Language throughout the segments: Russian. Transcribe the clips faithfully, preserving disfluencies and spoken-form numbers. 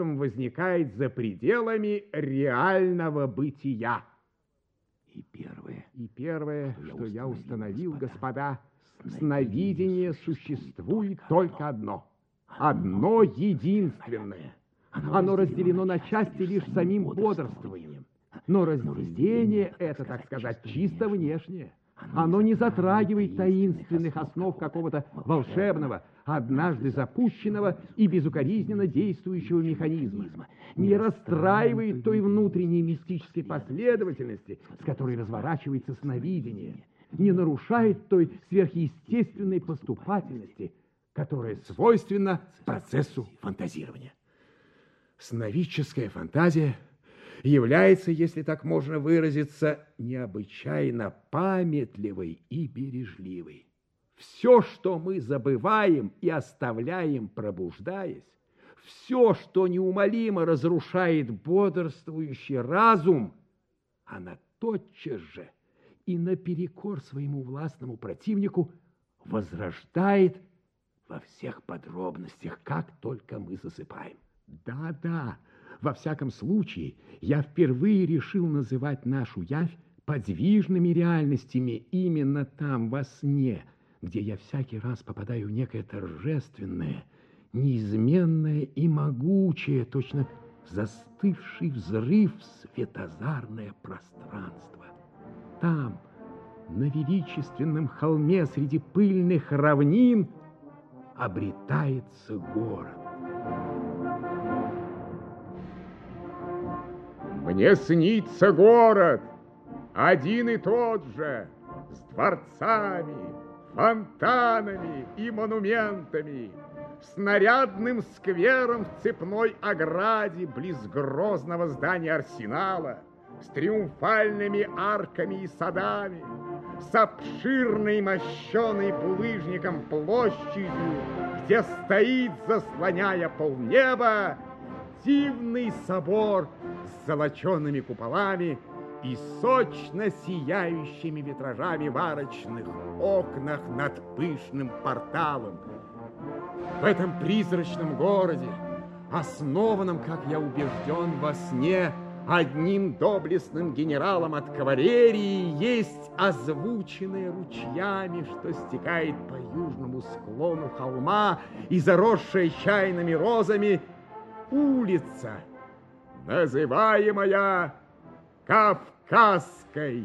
чувством возникает за пределами реального бытия. И первое, И первое, что я что я установил, установил, господа, господа, сновидение существует только одно. Одно единственное. Оно разделено на части лишь самим бодрствованием. Но разделение это, так сказать, чисто внешнее. Оно не затрагивает таинственных основ какого-то волшебного, однажды запущенного и безукоризненно действующего механизма. Не расстраивает той внутренней мистической последовательности, с которой разворачивается сновидение. Не нарушает той сверхъестественной поступательности, которая свойственна процессу фантазирования. Сновидческая фантазия является, если так можно выразиться, необычайно памятливой и бережливой. Все, что мы забываем и оставляем, пробуждаясь, все, что неумолимо разрушает бодрствующий разум, она тотчас же и наперекор своему властному противнику возрождает во всех подробностях, как только мы засыпаем. Да-да, во всяком случае, я впервые решил называть нашу явь подвижными реальностями именно там, во сне, где я всякий раз попадаю в некое торжественное, неизменное и могучее, точно застывший взрыв светозарное пространство. Там, на величественном холме среди пыльных равнин, обретается город. Мне снится город, один и тот же, с дворцами, фонтанами и монументами, с нарядным сквером в цепной ограде близ грозного здания арсенала, с триумфальными арками и садами, с обширной мощеной булыжником площадью, где стоит, заслоняя полнеба, дивный собор с золочеными куполами и сочно сияющими витражами в арочных окнах над пышным порталом. В этом призрачном городе, основанном, как я убежден, во сне одним доблестным генералом от кавалерии, есть озвученное ручьями, что стекает по южному склону холма и заросшая чайными розами улица, называемая Кавказской.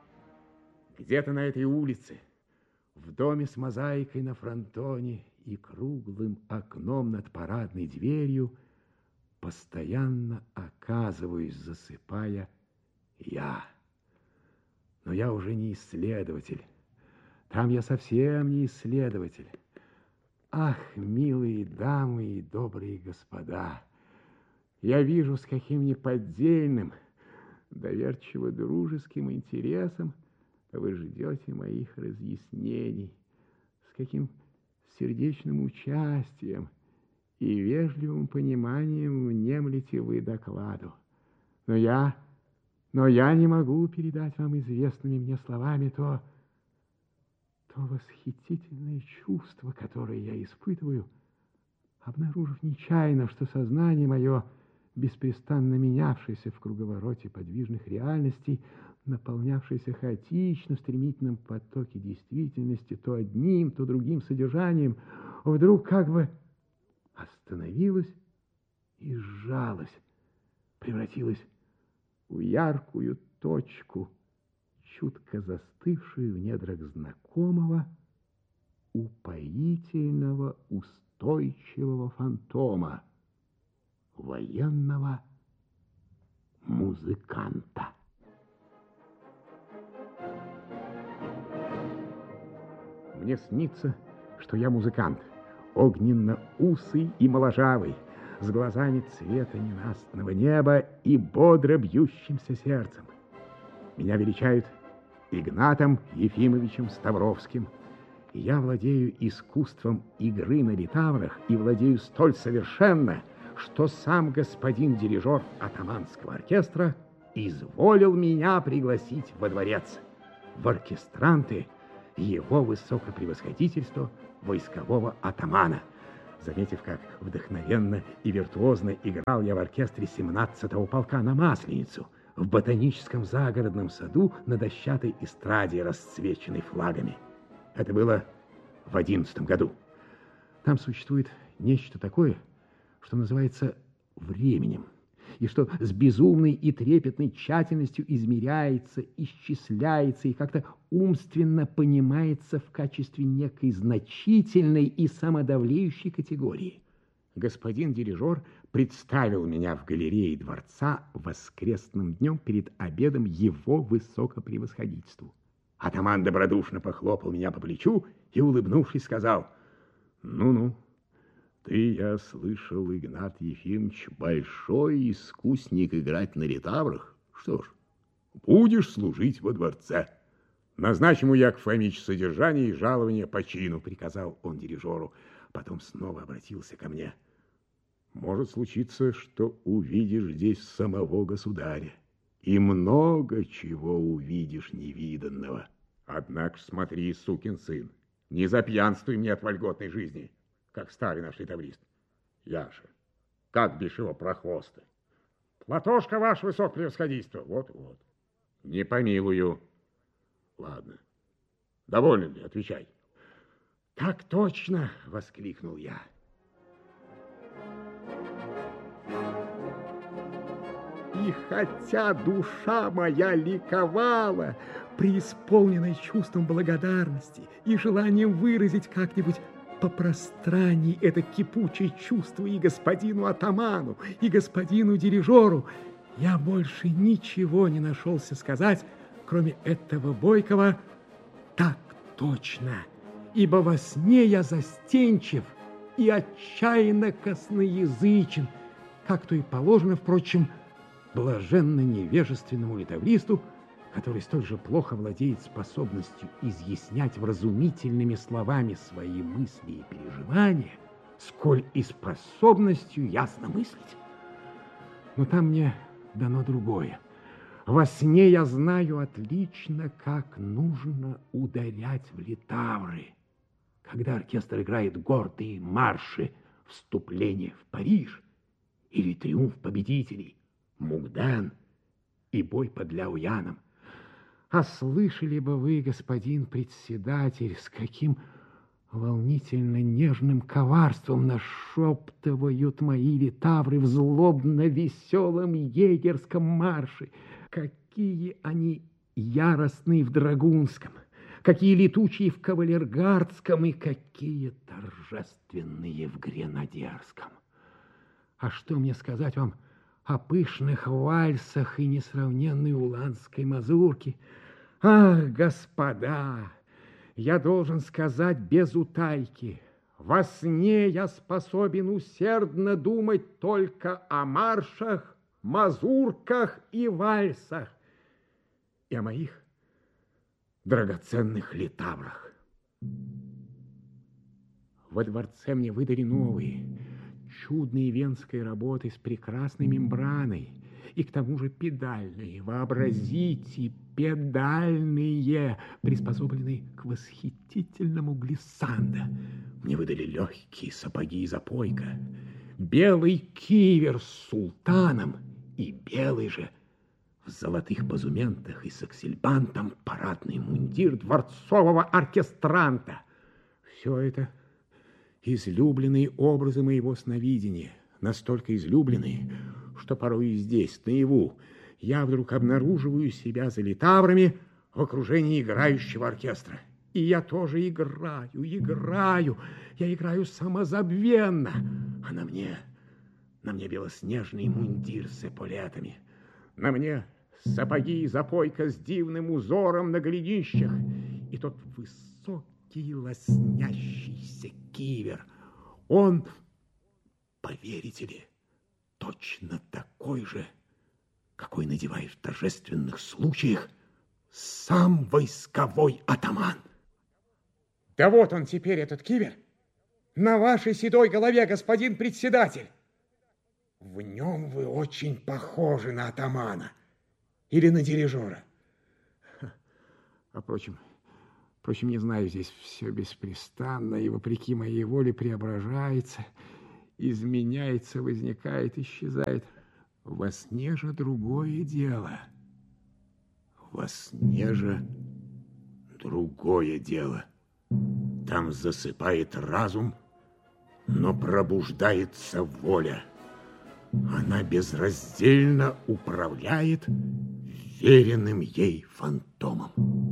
Где-то на этой улице, в доме с мозаикой на фронтоне и круглым окном над парадной дверью, постоянно оказываюсь, засыпая, я. Но я уже не исследователь. Там я совсем не исследователь. Ах, милые дамы и добрые господа, я вижу, с каким неподдельным, доверчиво-дружеским интересом вы ждете моих разъяснений, с каким сердечным участием и вежливым пониманием внемлете вы докладу. Но я, но я не могу передать вам известными мне словами то, то восхитительное чувство, которое я испытываю, обнаружив нечаянно, что сознание мое, беспрестанно менявшееся в круговороте подвижных реальностей, наполнявшееся хаотично в стремительном потоке действительности то одним, то другим содержанием, вдруг как бы остановилось и сжалось, превратилось в яркую точку, чутко застывшую в недрах знакомого, упоительного, устойчивого фантома, военного музыканта. Мне снится, что я музыкант, огненно-усый и моложавый, с глазами цвета ненастного неба и бодро бьющимся сердцем. Меня величают Игнатом Ефимовичем Ставровским. И я владею искусством игры на литаврах и владею столь совершенно, что сам господин дирижер атаманского оркестра изволил меня пригласить во дворец, в оркестранты его высокопревосходительства войскового атамана. заметив, как вдохновенно и виртуозно играл я в оркестре семнадцатого полка на Масленицу, в ботаническом загородном саду на дощатой эстраде, расцвеченной флагами. Это было в одиннадцатом году. Там существует нечто такое, что называется временем, и что с безумной и трепетной тщательностью измеряется, исчисляется и как-то умственно понимается в качестве некой значительной и самодовлеющей категории. Господин дирижер представил меня в галерее дворца воскресным днем перед обедом его высокопревосходительству. Атаман добродушно похлопал меня по плечу и, улыбнувшись, сказал: «Ну-ну, ты, я слышал, Игнат Ефимович, большой искусник играть на литаврах. Что ж, будешь служить во дворце. Назначь ему, Яков Фомич, содержание и жалование по чину», — приказал он дирижеру. Потом снова обратился ко мне. «Может случиться, что увидишь здесь самого государя, и много чего увидишь невиданного. Однако смотри, сукин сын, не запьянствуй мне от вольготной жизни, как старый наш литаврист. Яша, как бишь его прохвосты. Платошка, ваше высокопревосходительство. Вот-вот. Не помилую. Ладно. Доволен ли? Отвечай. Так точно, воскликнул я. И хотя душа моя ликовала, преисполненной чувством благодарности и желанием выразить как-нибудь попространней это кипучее чувство и господину атаману, и господину дирижеру, я больше ничего не нашелся сказать, кроме этого бойкого «так точно», ибо во сне я застенчив и отчаянно косноязычен, как то и положено, впрочем, блаженно невежественному литавристу, который столь же плохо владеет способностью изъяснять вразумительными словами свои мысли и переживания, сколь и способностью ясно мыслить. Но там мне дано другое. Во сне я знаю отлично, как нужно ударять в литавры, когда оркестр играет гордые марши «Вступление в Париж» или «Триумф победителей», «Мугден» и «Бой под Ляуяном». А слышали бы вы, господин председатель, с каким волнительно нежным коварством нашептывают мои литавры в злобно-веселом егерском марше, какие они яростные в драгунском, какие летучие в кавалергардском и какие торжественные в гренадерском. А что мне сказать вам о пышных вальсах и несравненной уланской мазурке? Ах, господа, я должен сказать без утайки, во сне я способен усердно думать только о маршах, мазурках и вальсах, и о моих драгоценных литаврах. Во дворце мне выдали новые, чудные венской работы с прекрасной мембраной, и к тому же педальные, вообразите, педальные, приспособленные к восхитительному глиссандо. Мне выдали легкие сапоги и запойка, белый кивер с султаном и белый же в золотых позументах и с аксельбантом парадный мундир дворцового оркестранта. Все это излюбленные образы моего сновидения, настолько излюбленные, что порой и здесь, наяву, я вдруг обнаруживаю себя за литаврами в окружении играющего оркестра. И я тоже играю, играю, я играю самозабвенно, а на мне, на мне белоснежный мундир с эполетами, на мне сапоги и запойка с дивным узором на голенищах, и тот высокий лоснящийся кивер. Он, поверите ли, точно такой же, какой надевает в торжественных случаях сам войсковой атаман. Да вот он теперь, этот кивер, на вашей седой голове, господин председатель. В нем вы очень похожи на атамана или на дирижера. А, впрочем, Впрочем, не знаю, здесь все беспрестанно и, вопреки моей воле, преображается, изменяется, возникает, исчезает. Во сне же другое дело. Во сне же другое дело. Там засыпает разум, но пробуждается воля. Она безраздельно управляет веренным ей фантомом.